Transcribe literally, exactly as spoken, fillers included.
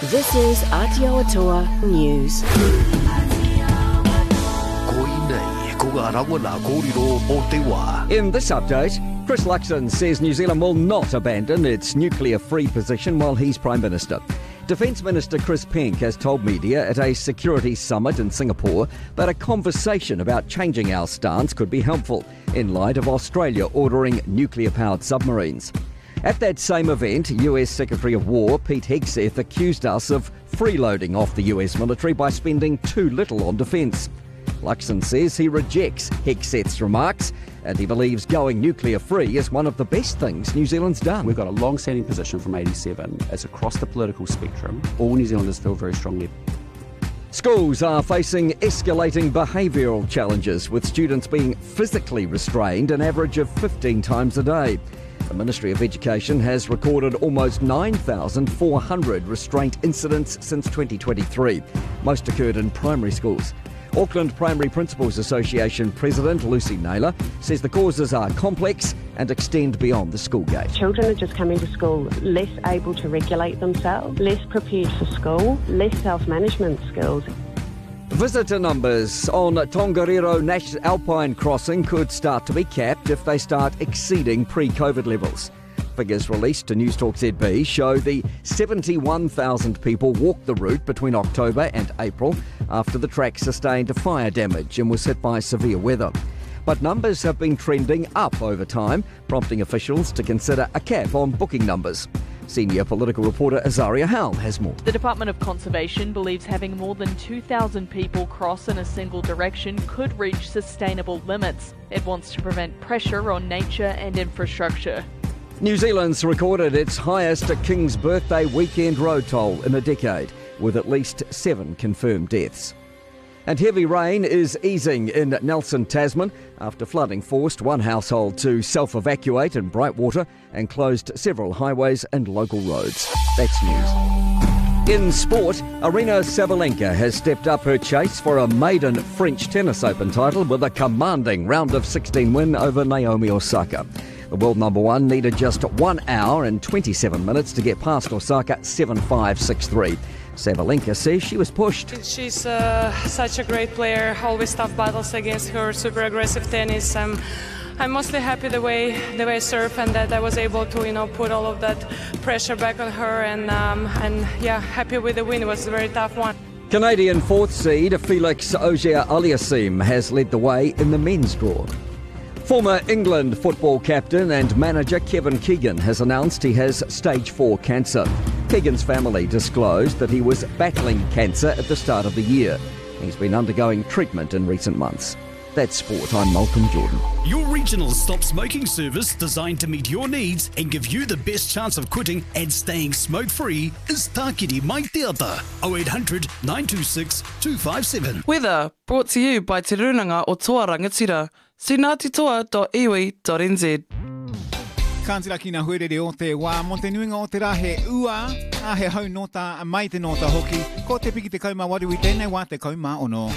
This is Aotearoa News. In this update, Chris Luxon says New Zealand will not abandon its nuclear-free position while he's Prime Minister. Defence Minister Chris Penk has told media at a security summit in Singapore that a conversation about changing our stance could be helpful in light of Australia ordering nuclear-powered submarines. At that same event, U S Secretary of War Pete Hegseth accused us of freeloading off the U S military by spending too little on defence. Luxon says he rejects Hegseth's remarks and he believes going nuclear-free is one of the best things New Zealand's done. We've got a long-standing position from eighty-seven. It's across the political spectrum. All New Zealanders feel very strongly. Schools are facing escalating behavioural challenges, with students being physically restrained an average of fifteen times a day. The Ministry of Education has recorded almost nine thousand four hundred restraint incidents since twenty twenty-three. Most occurred in primary schools. Auckland Primary Principals Association President Lucy Naylor says the causes are complex and extend beyond the school gate. Children are just coming to school less able to regulate themselves, less prepared for school, less self-management skills. Visitor numbers on Tongariro National Alpine Crossing could start to be capped if they start exceeding pre-COVID levels. Figures released to Newstalk Z B show the seventy-one thousand people walked the route between October and April after the track sustained fire damage and was hit by severe weather. But numbers have been trending up over time, prompting officials to consider a cap on booking numbers. Senior political reporter Azaria Howell has more. The Department of Conservation believes having more than two thousand people cross in a single direction could reach sustainable limits. It wants to prevent pressure on nature and infrastructure. New Zealand's recorded its highest King's Birthday weekend road toll in a decade, with at least seven confirmed deaths. And heavy rain is easing in Nelson, Tasman, after flooding forced one household to self-evacuate in Brightwater and closed several highways and local roads. That's news. In sport, Aryna Sabalenka has stepped up her chase for a maiden French Tennis Open title with a commanding round of sixteen win over Naomi Osaka. The world number one needed just one hour and twenty-seven minutes to get past Osaka seven five, six three. Sabalenka says she was pushed. She's uh, such a great player, always tough battles against her, super aggressive tennis. I'm, I'm mostly happy the way the way I serve and that I was able to, you know, put all of that pressure back on her and um, and yeah, happy with the win. It was a very tough one. Canadian fourth seed Felix Auger-Aliassime has led the way in the men's draw. Former England football captain and manager Kevin Keegan has announced he has stage four cancer. Keegan's family disclosed that he was battling cancer at the start of the year. He's been undergoing treatment in recent months. That's sport. I'm Malcolm Jordan. Your regional stop smoking service designed to meet your needs and give you the best chance of quitting and staying smoke-free is Tākiri Mai Te Ata, oh eight hundred, nine two six, two five seven. Weather brought to you by Te Runanga o Toa Rangatira. See ngatitoa dot iwi dot n z. Kansila ki na huerere o te wā, mo te nuinga o te rā he ua, a he hau nota, mai te nota hoki, ko te piki te kauma wariwi tēnei wā te kauma ono.